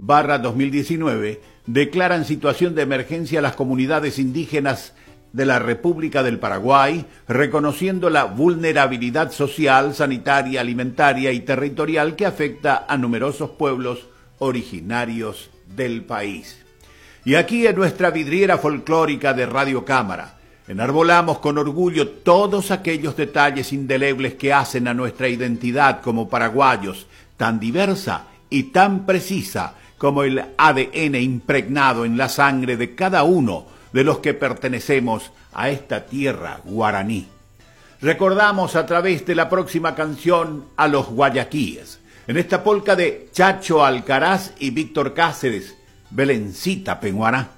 2019, declaran situación de emergencia a las comunidades indígenas de la República del Paraguay, reconociendo la vulnerabilidad social, sanitaria, alimentaria y territorial que afecta a numerosos pueblos originarios del país. Y aquí en nuestra vidriera folclórica de Radio Cámara, enarbolamos con orgullo todos aquellos detalles indelebles que hacen a nuestra identidad como paraguayos tan diversa y tan precisa como el ADN impregnado en la sangre de cada uno de los que pertenecemos a esta tierra guaraní. Recordamos a través de la próxima canción a los guayaquíes, en esta polca de Chacho Alcaraz y Víctor Cáceres, Belencita Peñuara.